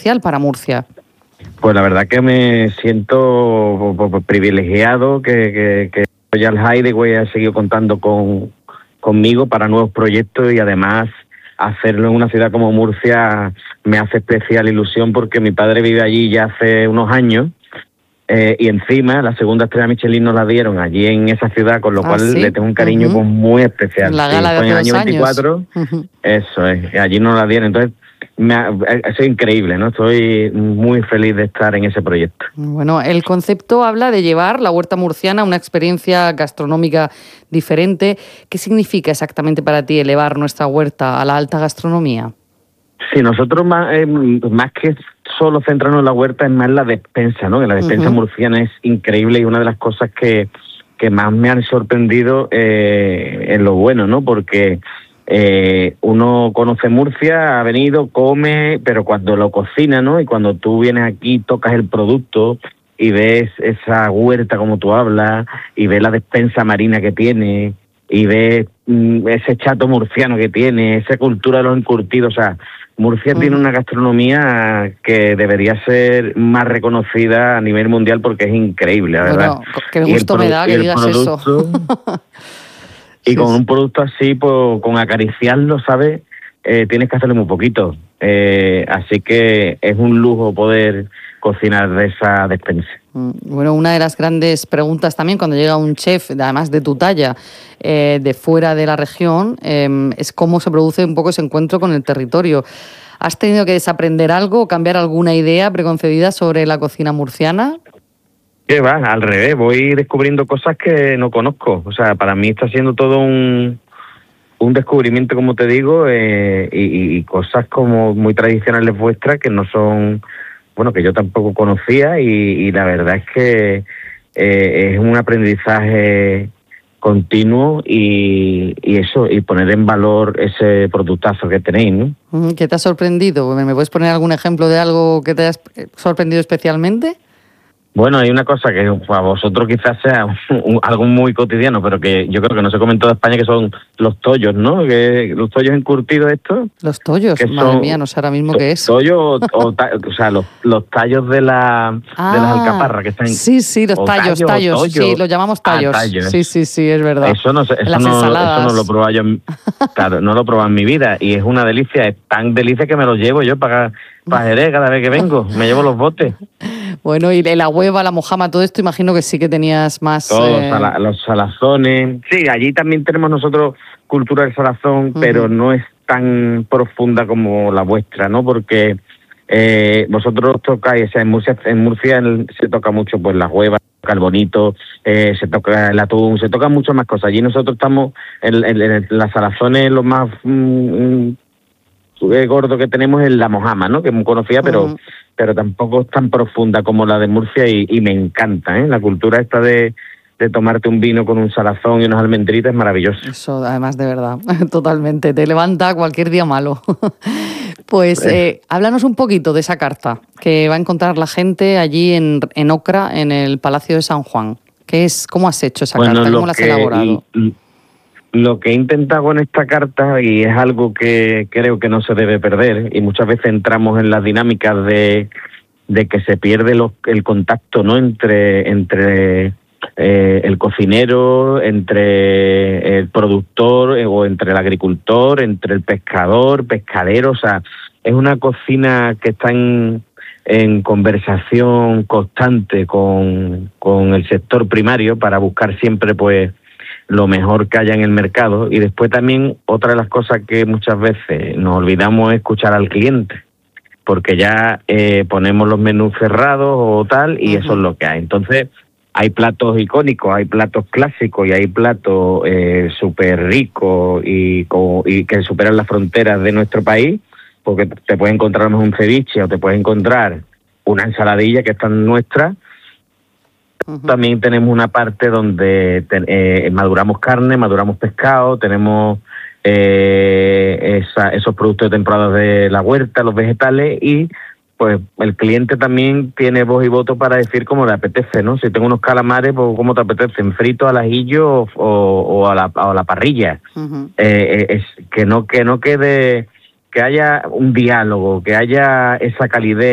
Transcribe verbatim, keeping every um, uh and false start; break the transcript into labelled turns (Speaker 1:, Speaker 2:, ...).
Speaker 1: especial para Murcia?
Speaker 2: Pues la verdad que me siento privilegiado que, que, que Royal Hideaway ha seguido contando con, conmigo para nuevos proyectos, y además hacerlo en una ciudad como Murcia me hace especial ilusión porque mi padre vive allí ya hace unos años, eh, y encima la segunda estrella Michelin nos la dieron allí en esa ciudad, con lo
Speaker 1: ¿Ah,
Speaker 2: cual
Speaker 1: sí?
Speaker 2: le tengo un cariño
Speaker 1: Uh-huh.
Speaker 2: pues muy especial.
Speaker 1: La gala
Speaker 2: sí,
Speaker 1: de
Speaker 2: fue
Speaker 1: hace
Speaker 2: en el
Speaker 1: dos
Speaker 2: año
Speaker 1: años.
Speaker 2: veinticuatro,
Speaker 1: Uh-huh.
Speaker 2: Eso es, allí nos la dieron, entonces me ha, eso es increíble, ¿no? Estoy muy feliz de estar en ese proyecto.
Speaker 1: Bueno, el concepto habla de llevar la huerta murciana a una experiencia gastronómica diferente. ¿Qué significa exactamente para ti elevar nuestra huerta a la alta gastronomía?
Speaker 2: Sí, nosotros más, eh, más que solo centrarnos en la huerta, es más la despensa, ¿no? Que la despensa uh-huh. murciana es increíble, y una de las cosas que, que más me han sorprendido eh, en lo bueno, ¿no? Porque eh, uno conoce Murcia, ha venido, come, pero cuando lo cocina, ¿no? Y cuando tú vienes aquí, tocas el producto y ves esa huerta como tú hablas, y ves la despensa marina que tiene, y ves mm, ese chato murciano que tiene, esa cultura de los encurtidos, o sea, Murcia uh-huh. tiene una gastronomía que debería ser más reconocida a nivel mundial porque es increíble, la verdad.
Speaker 1: Bueno, qué gusto me da que digas
Speaker 2: producto,
Speaker 1: eso.
Speaker 2: Y
Speaker 1: sí,
Speaker 2: con
Speaker 1: sí.
Speaker 2: un producto así, pues, con acariciarlo, ¿sabes? Eh, tienes que hacerle muy poquito. Eh, así que es un lujo poder cocinar de esa despensa.
Speaker 1: Bueno, una de las grandes preguntas también cuando llega un chef, además de tu talla, eh, de fuera de la región, eh, es cómo se produce un poco ese encuentro con el territorio. ¿Has tenido que desaprender algo o cambiar alguna idea preconcebida sobre la cocina murciana?
Speaker 2: ¿Qué va? Al revés, voy descubriendo cosas que no conozco. O sea, para mí está siendo todo un, un descubrimiento, como te digo, eh, y, y cosas como muy tradicionales vuestras que no son... bueno, que yo tampoco conocía, y, y la verdad es que eh, es un aprendizaje continuo, y, y eso, y poner en valor ese productazo que tenéis, ¿no?
Speaker 1: ¿Qué te ha sorprendido? ¿Me puedes poner algún ejemplo de algo que te haya sorprendido especialmente?
Speaker 2: Bueno, hay una cosa que para vosotros quizás sea un, algo muy cotidiano, pero que yo creo que no se come en toda España, que son los tollos, ¿no? Que los tollos encurtidos estos.
Speaker 1: Los tollos,
Speaker 2: que
Speaker 1: madre
Speaker 2: son,
Speaker 1: mía, no sé ahora mismo
Speaker 2: to,
Speaker 1: qué es.
Speaker 2: Tollos o, o, ta, o sea, los, los tallos de, la,
Speaker 1: ah,
Speaker 2: de las alcaparras que están...
Speaker 1: Sí, sí, los tallos,
Speaker 2: tallos,
Speaker 1: tallos,
Speaker 2: tallos.
Speaker 1: Sí, los llamamos tallos.
Speaker 2: Ah, tallos.
Speaker 1: Sí, sí, sí, es verdad.
Speaker 2: Eso no, eso
Speaker 1: las
Speaker 2: no,
Speaker 1: ensaladas.
Speaker 2: eso no lo he probado yo, claro, no lo he probado en mi vida, y es una delicia, es tan delicia que me lo llevo yo para, para Jerez cada vez que vengo, me llevo los botes.
Speaker 1: Bueno, y la hueva, la mojama, todo esto, imagino que sí que tenías más...
Speaker 2: Todos
Speaker 1: eh...
Speaker 2: sala, los salazones. Sí, allí también tenemos nosotros cultura del salazón, uh-huh. pero no es tan profunda como la vuestra, ¿no? Porque eh, vosotros tocáis, o sea, en Murcia, en Murcia se toca mucho pues la hueva, el bonito, eh, se toca el atún, se tocan muchas más cosas. Allí nosotros estamos en, en, en las salazones, lo más mm, gordo que tenemos es la mojama, ¿no? Que es muy conocida, pero... Uh-huh. pero tampoco es tan profunda como la de Murcia, y, y me encanta, ¿eh? La cultura esta de, de tomarte un vino con un salazón y unas almendritas es maravilloso.
Speaker 1: Eso, además, de verdad, totalmente, te levanta cualquier día malo. Pues eh, háblanos un poquito de esa carta que va a encontrar la gente allí en, en Ocra, en el Palacio de San Juan. ¿Qué es, ¿Cómo has hecho esa
Speaker 2: bueno,
Speaker 1: carta? ¿Cómo la has
Speaker 2: que,
Speaker 1: elaborado?
Speaker 2: Y, Lo que he intentado con esta carta, y es algo que creo que no se debe perder, y muchas veces entramos en las dinámicas de, de que se pierde lo, el contacto, ¿no? entre entre eh, el cocinero, entre el productor, eh, o entre el agricultor, entre el pescador, pescadero. O sea, es una cocina que está en, en conversación constante con, con el sector primario para buscar siempre, pues, lo mejor que haya en el mercado. Y después también otra de las cosas que muchas veces nos olvidamos es escuchar al cliente, porque ya eh, ponemos los menús cerrados o tal, y uh-huh. eso es lo que hay. Entonces hay platos icónicos, hay platos clásicos, y hay platos eh, súper ricos y, y que superan las fronteras de nuestro país, porque te puedes encontrar un ceviche o te puedes encontrar una ensaladilla que está nuestra. Uh-huh. También tenemos una parte donde te, eh, maduramos carne, maduramos pescado, tenemos eh, esa, esos productos de temporada de la huerta, los vegetales, y pues el cliente también tiene voz y voto para decir cómo le apetece, ¿no? Si tengo unos calamares, pues cómo te apetecen, fritos al ajillo o, o, o, a, la, o a la parrilla. Uh-huh. eh, es que no que no quede, que haya un diálogo, que haya esa calidez.